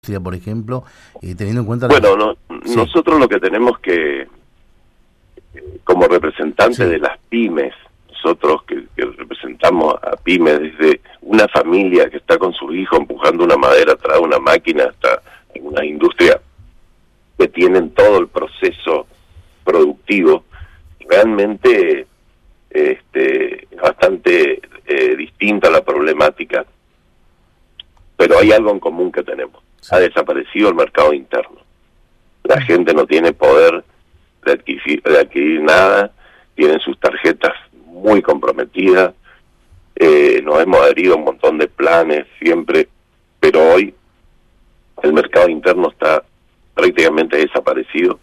por ejemplo, teniendo en cuenta... Bueno, Sí. nosotros lo que tenemos que, como representantes Sí. de las pymes, nosotros que representamos a pymes desde una familia que está con su hijo empujando una madera atrás de una máquina hasta una industria que tienen todo el proceso productivo, realmente es bastante distinta la problemática, pero hay algo en común que tenemos. Sí. Ha desaparecido el mercado interno. La gente no tiene poder de adquirir nada, tienen sus tarjetas muy comprometidas, nos hemos adherido a un montón de planes siempre, pero hoy el mercado interno está prácticamente desaparecido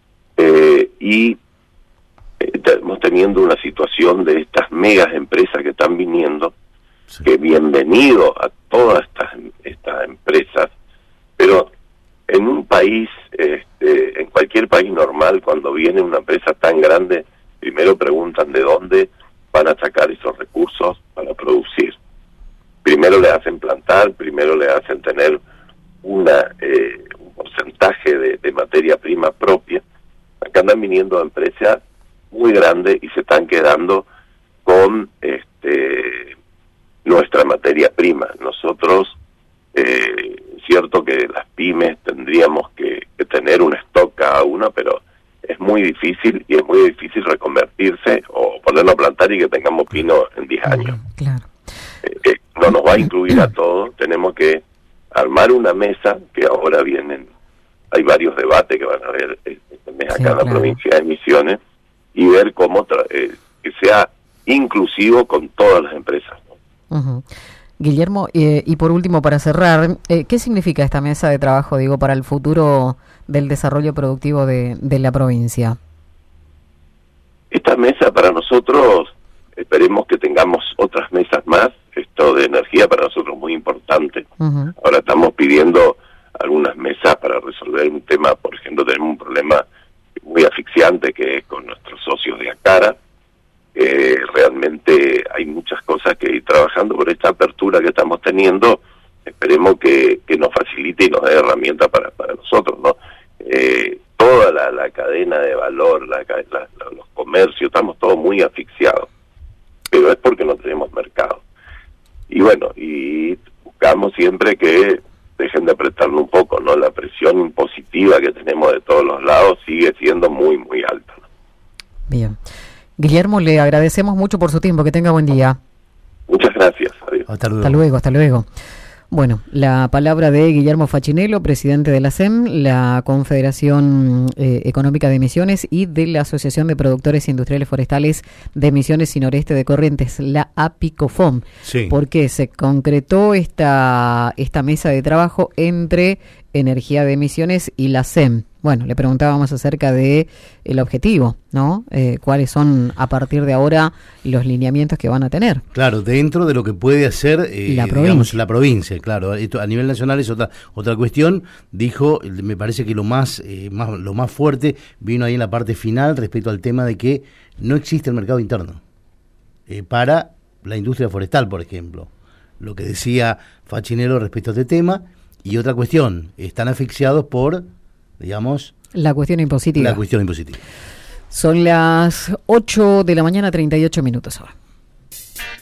y estamos teniendo una situación de estas megas empresas que están viniendo, Sí. que bienvenido a todas estas empresas, pero en un país, en cualquier país normal, cuando viene una empresa tan grande, primero preguntan de dónde van a sacar esos recursos para producir. Primero le hacen plantar, primero le hacen tener un porcentaje de materia prima propia. Acá andan viniendo empresas muy grandes y se están quedando con nuestra materia prima. Nosotros, es cierto que las pymes tendríamos que tener un stock cada una, pero es muy difícil y es muy difícil reconvertirse o ponerlo a plantar y que tengamos pino en 10 años. Claro. No nos va a incluir a todos, tenemos que armar una mesa, que ahora hay varios debates que van a haber este mes acá en la provincia de Misiones, y ver cómo que sea inclusivo con todas las empresas, ¿no? Uh-huh. Guillermo, y por último, para cerrar, ¿qué significa esta mesa de trabajo, digo, para el futuro del desarrollo productivo de la provincia? Esta mesa para nosotros, esperemos que tengamos otras mesas más. Esto de energía para nosotros es muy importante. Uh-huh. Ahora estamos pidiendo algunas mesas para resolver un tema. Por ejemplo, tenemos un problema muy asfixiante que es con nuestros socios de Acara. Realmente hay muchas cosas que ir trabajando por esta apertura que estamos teniendo. Esperemos que nos facilite y nos dé herramientas para nosotros, ¿no? Toda la cadena de valor, los comercios, estamos todos muy asfixiados, pero es porque no tenemos mercado. Y bueno, y buscamos siempre que dejen de apretarnos un poco, ¿no? La presión impositiva que tenemos de todos los lados sigue siendo muy, muy alta, ¿no? Bien. Guillermo, le agradecemos mucho por su tiempo. Que tenga buen día. Muchas gracias. Adiós. Hasta luego. Hasta luego, hasta luego. Bueno, la palabra de Guillermo Fachinello, presidente de la ASEM, la Confederación Económica de Misiones, y de la Asociación de Productores Industriales Forestales de Misiones y Noreste de Corrientes, la APICOFOM. Sí. Porque se concretó esta mesa de trabajo entre Energía de Misiones y la ASEM. Bueno, le preguntábamos acerca de el objetivo, ¿no? ¿Cuáles son a partir de ahora los lineamientos que van a tener? Claro, dentro de lo que puede hacer provincia. la provincia, claro. Esto a nivel nacional es otra cuestión. Dijo, me parece que lo más fuerte vino ahí en la parte final respecto al tema de que no existe el mercado interno para la industria forestal, por ejemplo. Lo que decía Fachinello respecto a este tema. Y otra cuestión, están asfixiados por, digamos... La cuestión impositiva. La cuestión impositiva. Son las 8 de la mañana, 38 minutos ahora.